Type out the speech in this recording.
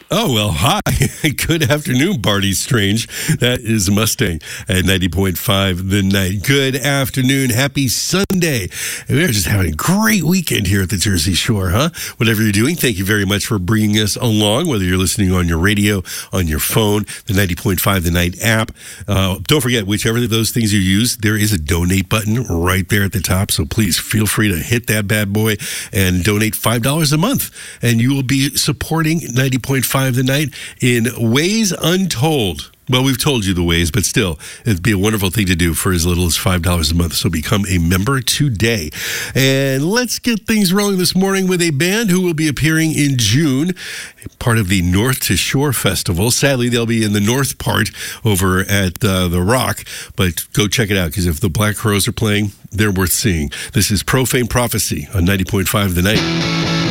Oh, well, hi. Good afternoon, Barty Strange. That is Mustang at 90.5 The Night. Good afternoon. Happy Sunday. We're just having a great weekend here at the Jersey Shore, huh? Whatever you're doing, thank you very much for bringing us along, whether you're listening on your radio, on your phone, the 90.5 The Night app. Don't forget, whichever of those things you use, there is a donate button right there at the top. So please feel free to hit that bad boy and donate $5 a month. And you will be supporting 90.5 The Night in ways untold. Well, we've told you the ways, but still, it'd be a wonderful thing to do for as little as $5 a month. So become a member today. And let's get things rolling this morning with a band who will be appearing in June, part of the North to Shore Festival. Sadly, they'll be in the north part over at the Rock, but go check it out, because if the Black Crowes are playing, they're worth seeing. This is Profane Prophecy on 90.5 The Night.